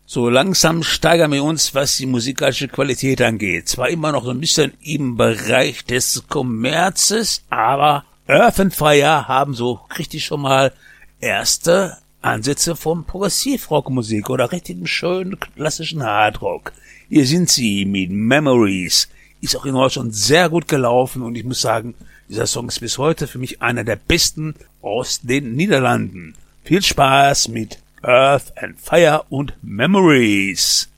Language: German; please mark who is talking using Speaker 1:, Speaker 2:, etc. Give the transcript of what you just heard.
Speaker 1: So langsam steigern wir uns, was die musikalische Qualität angeht. Zwar immer noch so ein bisschen im Bereich des Kommerzes, aber Earth and Fire haben so richtig schon mal erste Ansätze von Progressivrockmusik oder richtigen schönen klassischen Hardrock. Hier sind sie mit Memories. Ist auch in Deutschland sehr gut gelaufen und ich muss sagen, dieser Song ist bis heute für mich einer der besten aus den Niederlanden. Viel Spaß mit Earth and Fire und Memories.